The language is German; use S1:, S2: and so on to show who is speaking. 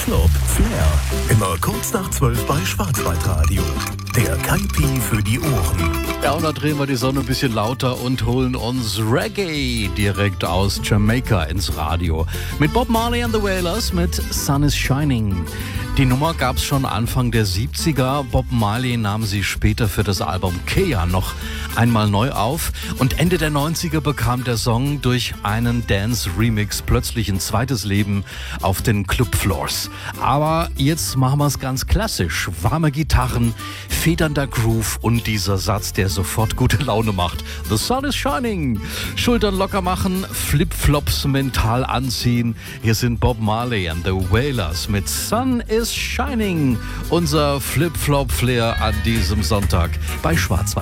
S1: Flip-Flop Flair. Immer kurz nach 12 bei Schwarzwaldradio. Der Kaipi für die Ohren.
S2: Ja, und da drehen wir die Sonne ein bisschen lauter und holen uns Reggae direkt aus Jamaika ins Radio. Mit Bob Marley and the Wailers mit Sun is Shining. Die Nummer gab es schon Anfang der 70er. Bob Marley nahm sie später für das Album Kea noch einmal neu auf. Und Ende der 90er bekam der Song durch einen Dance-Remix plötzlich ein zweites Leben auf den Clubfloors. Aber jetzt machen wir es ganz klassisch. Warme Gitarren, federnder Groove und dieser Satz, der sofort gute Laune macht. The sun is shining. Schultern locker machen, Flipflops mental anziehen. Hier sind Bob Marley and the Wailers mit Sun is Shining. Unser Flip-Flop-Flair an diesem Sonntag bei Schwarzwald.